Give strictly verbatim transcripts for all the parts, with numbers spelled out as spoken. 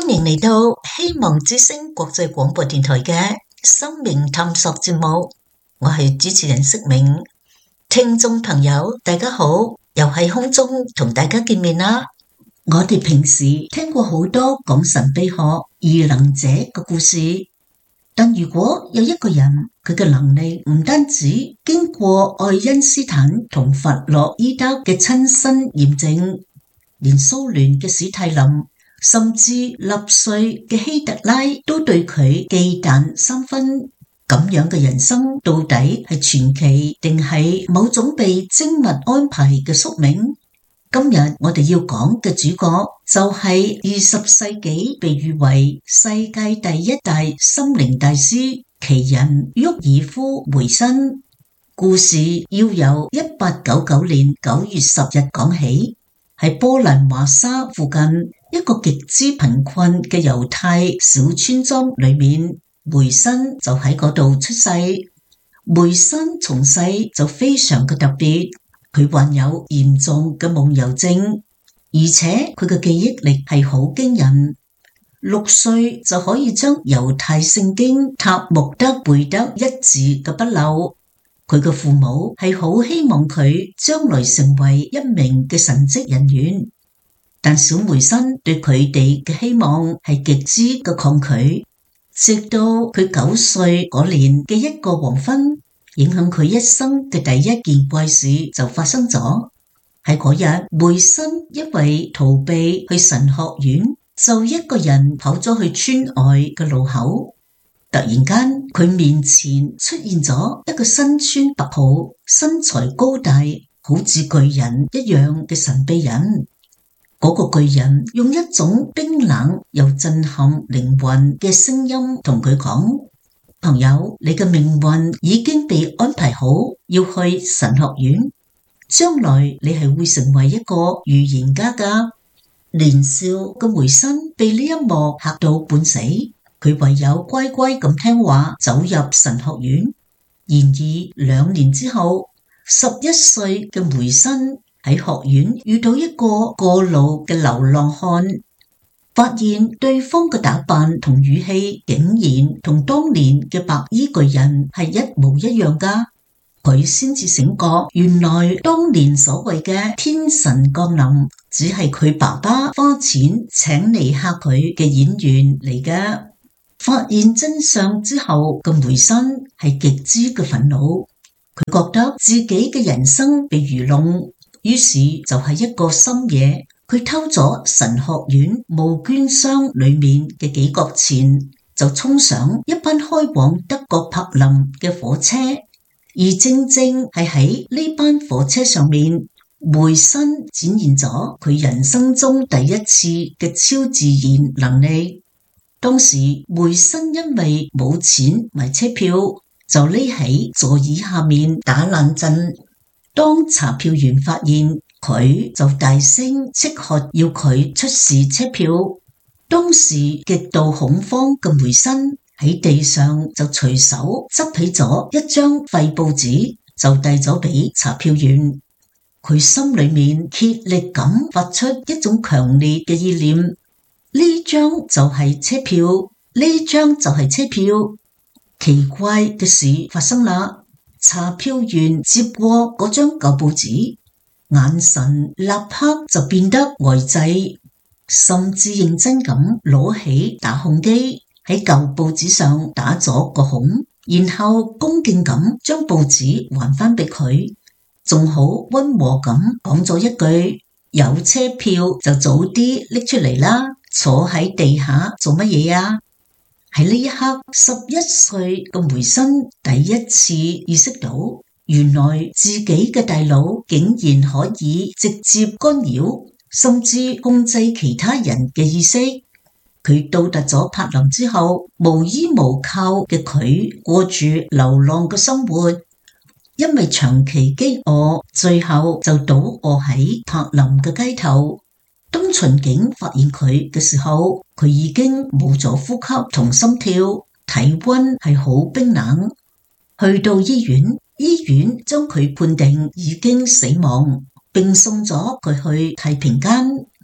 迎嚟到希望之聲國際廣播電台嘅生命探索節目，我係主持人釋明。聽眾朋友大家好，又喺空中同大家見面啦。我哋平時聽過好多講神秘學異能者嘅故事，但如果有一個人佢嘅能力唔單止經過愛因斯坦同弗洛伊德嘅親身驗證，連蘇聯嘅史泰林甚至納粹嘅希特拉都對佢忌憚三分，咁樣嘅人生到底係傳奇定係某種被精密安排嘅宿命？今日我哋要講嘅主角就係二十世紀被譽為世界第一大心靈大師奇人沃爾夫梅辛。故事要由一八九九年九月十日講起，喺波蘭華沙附近一個極之貧困嘅猶太小村莊裏面，梅辛就喺嗰度出世。梅辛從細就非常嘅特別，佢患有嚴重嘅夢遊症，而且佢嘅記憶力係好驚人。六歲就可以將猶太聖經塔木德背得一字嘅不漏。佢嘅父母係好希望佢將來成為一名嘅神職人員，但小梅辛對佢哋嘅希望係極之嘅抗拒。直到佢九歲嗰年嘅一個黃昏，影響佢一生嘅第一件怪事就發生咗。喺嗰日，梅辛因為逃避去神學院，就一個人跑咗去村外嘅路口。突然間，佢面前出現咗一個身穿白袍、身材高大、好似巨人一樣嘅神秘人。嗰個巨人用一種冰冷又震撼靈魂嘅聲音同佢講：朋友，你嘅命運已經被安排好，要去神學院，將來你係會成為一個預言家㗎。年少嘅梅辛被呢一幕嚇到半死，佢唯有乖乖咁聽話走入神學院。然而兩年之後，十一歲嘅梅辛喺學院遇到一個過路嘅流浪漢，發現對方嘅打扮同語氣竟然同當年嘅白衣巨人係一模一樣㗎。佢先至醒覺，原來當年所謂嘅天神降臨只係佢爸爸花錢請嚟嚇佢嘅演員嚟嘅。發現真相之後嘅梅辛係極之嘅憤怒，佢覺得自己嘅人生被愚弄。於是就係一個深夜，佢偷咗神學院募捐箱裏面嘅幾角錢，就衝上一班開往德國柏林嘅火車。而正正係喺呢班火車上面，梅辛展現咗佢人生中第一次嘅超自然能力。當時梅辛因為冇錢買車票，就匿喺座椅下面打冷震。當查票員發現佢，就大聲斥喝要佢出示車票。當時極度恐慌嘅梅辛喺地上就隨手執起咗一張廢報紙，就遞咗俾查票員。佢心裏面竭力咁發出一種強烈嘅意念：呢張就係車票，呢張就係車票。奇怪嘅事發生啦！查票員接過嗰張舊報紙，眼神立刻就變得呆滯，甚至認真咁攞起打孔機喺舊報紙上打咗個孔，然後恭敬咁將報紙還返俾佢，仲好溫和咁講咗一句：有車票就早啲拎出嚟啦，坐喺地下做乜嘢啊？喺呢一刻，十一歲嘅梅辛第一次意識到，原來自己嘅大腦竟然可以直接干擾，甚至控制其他人嘅意識。佢到達咗柏林之後，無依無靠嘅佢過住流浪嘅生活，因為長期飢餓，最後就倒臥喺柏林嘅街頭。當巡警發現佢嘅時候，佢已經冇咗呼吸同心跳，體溫係好冰冷。去到醫院，醫院將佢判定已經死亡，並送咗佢去太平間。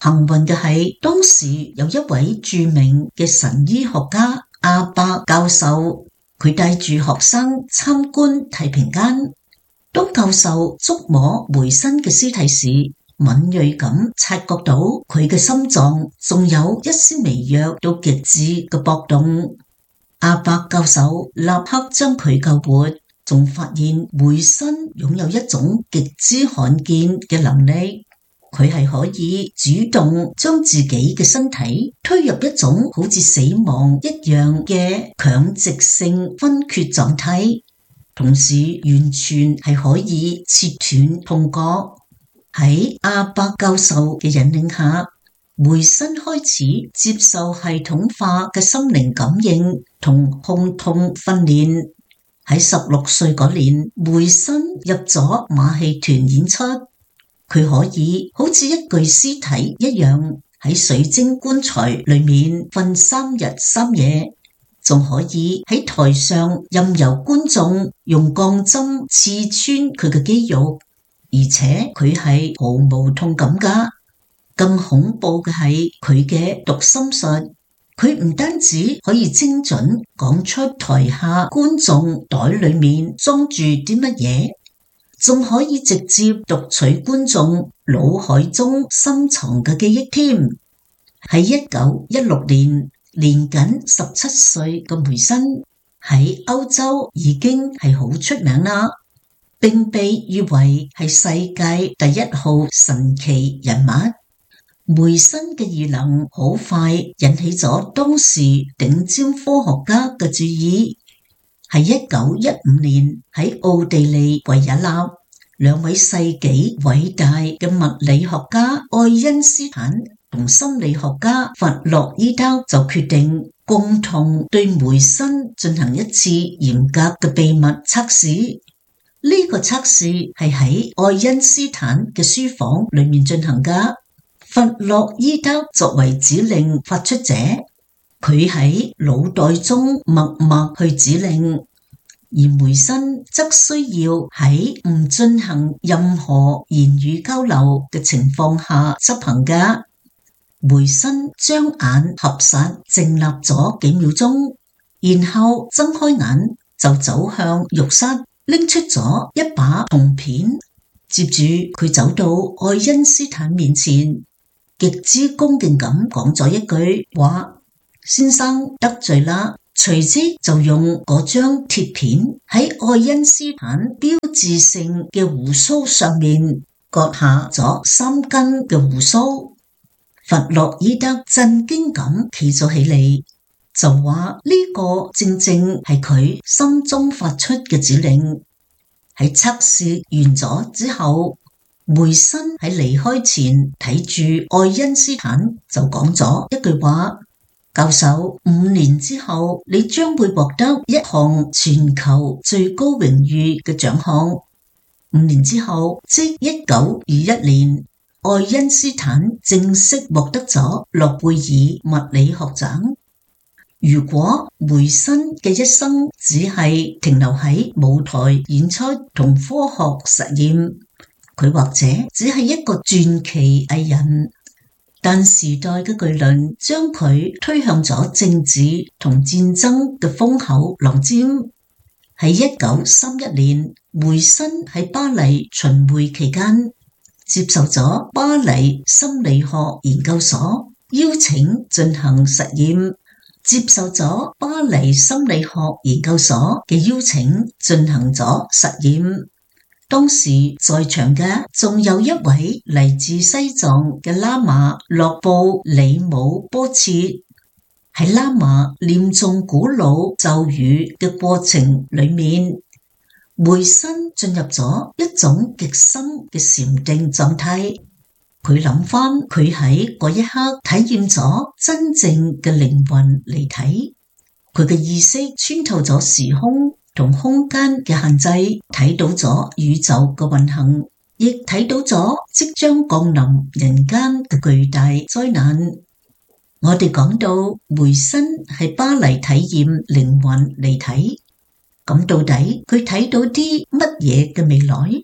幸運嘅係，當時有一位著名嘅神醫學家阿伯教授，佢帶住學生參觀太平間。當教授觸摸梅森嘅屍體時，敏銳咁察覺到佢嘅心臟仲有一絲微弱到極致嘅搏動。阿伯教授立刻將佢救活，仲發現梅森擁有一種極之罕見嘅能力，佢係可以主動將自己嘅身體推入一種好似死亡一樣嘅強直性昏厥狀態，同時完全係可以切斷痛覺。喺阿伯教授嘅引領下，梅森開始接受系統化嘅心靈感應同控痛訓練。喺十六歲嗰年，梅森入咗馬戲團演出，佢可以好似一具屍體一樣喺水晶棺材裏面瞓三日三夜，仲可以喺台上任由觀眾用鋼針刺穿佢嘅肌肉，而且佢係毫無痛感㗎。更恐怖嘅係佢嘅讀心術，佢唔單止可以精準講出台下觀眾袋裏面裝住啲乜嘢，仲可以直接讀取觀眾腦海中深藏嘅記憶添。喺一九一六年，年僅十七歲嘅梅森喺歐洲已經係好出名啦，並被譽為係世界第一號神奇人物。梅森嘅異能好快引起咗當時頂尖科學家嘅注意。喺一九一五年，喺奧地利維也納，兩位世紀偉大嘅物理學家愛因斯坦同心理學家弗洛伊德就決定共同對梅森進行一次嚴格嘅秘密測試。呢、這個測試係喺愛因斯坦嘅書房裏面進行㗎。弗洛伊德作為指令發出者，佢喺腦袋中默默去指令，而梅森則需要喺唔進行任何言語交流嘅情況下執行㗎。梅森將眼合實靜立咗幾秒鐘，然後睜開眼就走向浴室，拎出咗一把銅片，接住佢走到愛因斯坦面前，極之恭敬咁講咗一句話：先生得罪啦。隨即就用嗰張鐵片喺愛因斯坦標誌性嘅鬍鬚上面割下咗三根嘅鬍鬚。弗洛伊德震驚咁企咗起嚟，就話呢個正正係佢心中發出嘅指令。喺測試完咗之後，梅森喺離開前睇住愛因斯坦就講咗一句話：教授，五年之後你將會獲得一項全球最高榮譽嘅獎項。五年之後，即一九二一年，愛因斯坦正式獲得咗諾貝爾物理學獎。如果梅森嘅一生只係停留喺舞台演出同科學實驗，佢或者只係一個傳奇藝人，但時代嘅巨輪將佢推向咗政治同戰爭嘅風口浪尖。喺一九三一年，梅森喺巴黎巡迴期間，接受咗巴黎心理學研究所邀請進行實驗，接受咗巴黎心理學研究所嘅邀請進行咗實驗。當時在場嘅仲有一位嚟自西藏嘅喇嘛洛布里姆波切。喺喇嘛念誦古老咒語嘅過程裏面，梅森進入咗一種極深嘅禪定狀態。佢諗翻佢喺嗰一刻體驗咗真正嘅靈魂離體，佢嘅意識穿透咗時空同空間嘅限制，睇到咗宇宙嘅運行，亦睇到咗即將降臨人間嘅巨大災難。我哋講到梅森喺巴黎體驗靈魂離體，咁到底佢睇到啲乜嘢嘅未來？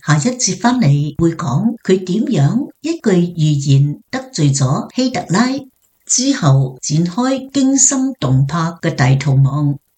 下一節返嚟會講佢點樣一句預言得罪咗希特拉，之後展開驚心動魄嘅大逃亡。